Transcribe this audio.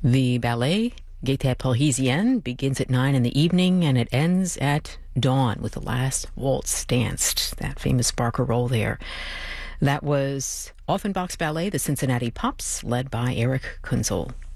The ballet Gaîté Parisienne begins at 9 in the evening and it ends at dawn with the last waltz danced, that famous barcarolle there. That was Offenbach's ballet, The Cincinnati Pops, led by Erich Kunzel.